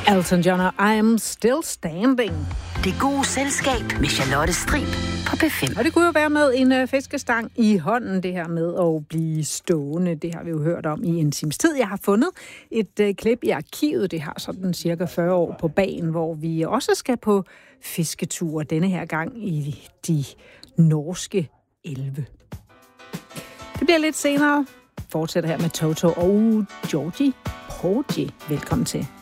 Elton John og I Am Still Standing. Det gode selskab med Charlotte Strib på P5. Og det kunne jo være med en fiskestang i hånden, det her med at blive stående. Det har vi jo hørt om i en times tid. Jeg har fundet et klip i arkivet, det har sådan cirka 40 år på bagen, hvor vi også skal på fisketur denne her gang i de norske elve. Det bliver lidt senere. Fortsætter her med Toto og Georgie Porgy. Velkommen til.